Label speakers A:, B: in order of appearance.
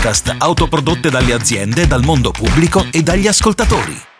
A: podcast autoprodotte dalle aziende, dal mondo pubblico e dagli ascoltatori.